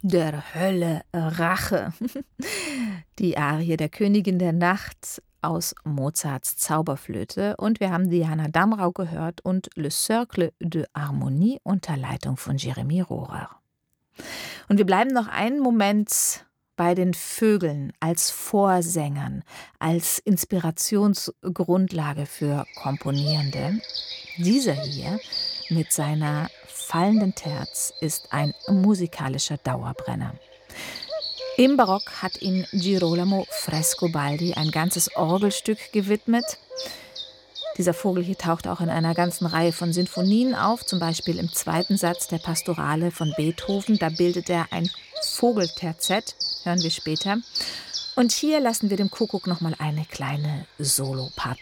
Der Hölle Rache. Die Arie der Königin der Nacht aus Mozarts Zauberflöte. Und wir haben Diana Damrau gehört und Le Cercle de Harmonie unter Leitung von Jeremy Rohrer. Und wir bleiben noch einen Moment bei den Vögeln als Vorsängern, als Inspirationsgrundlage für Komponierende. Dieser hier mit seiner fallenden Terz ist ein musikalischer Dauerbrenner. Im Barock hat ihm Girolamo Frescobaldi ein ganzes Orgelstück gewidmet. Dieser Vogel hier taucht auch in einer ganzen Reihe von Sinfonien auf, zum Beispiel im zweiten Satz der Pastorale von Beethoven. Da bildet er ein Vogelterzett, hören wir später. Und hier lassen wir dem Kuckuck nochmal eine kleine Solopartie